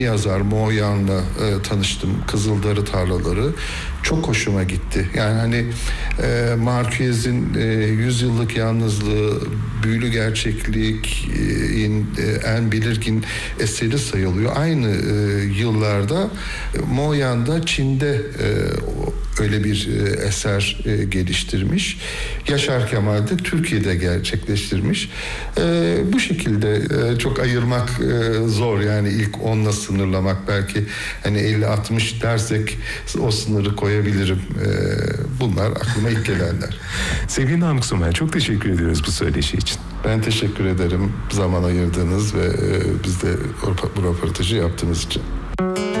yazar Moğyan'la tanıştım. Kızıldarı tarlaları çok hoşuma gitti. Yani hani Marquez'in Yüzyıllık Yalnızlığı, büyülü gerçekliğin en belirgin eseri sayılıyor. Aynı yıllarda Moğyan'da Çin'de öyle bir eser geliştirmiş. Yaşar Kemal de Türkiye'de gerçekleştirmiş. Bu şekilde çok ayırmak zor. Yani ilk 10'la sınırlamak, belki hani 50-60 dersek o sınırı koyabilirim. Bunlar aklıma ilk gelenler. Sevgili Namık Sümer, çok teşekkür ediyoruz bu söyleşi için. Ben teşekkür ederim zaman ayırdığınız ve biz de bu röportajı yaptığımız için.